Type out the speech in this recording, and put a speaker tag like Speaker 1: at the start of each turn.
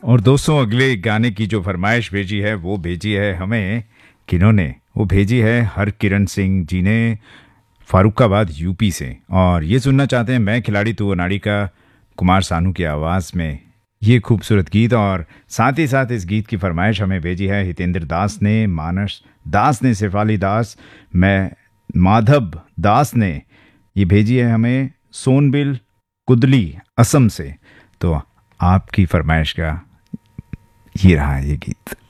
Speaker 1: और दोस्तों, अगले गाने की जो फरमाइश भेजी है वो भेजी है हमें किन्होंने, वो भेजी है हरकिरण सिंह जी ने फारुखाबाद यूपी से। और ये सुनना चाहते हैं मैं खिलाड़ी तू अनाड़ी का कुमार सानू की आवाज़ में ये खूबसूरत गीत। और साथ ही साथ इस गीत की फरमाइश हमें भेजी है हितेंद्र दास ने, मानस दास ने, शेफाली दास, मैं माधव दास ने ये भेजी है हमें सोनबिल कुदली असम से। तो आपकी फरमाइश का ये रहा है ये गीत।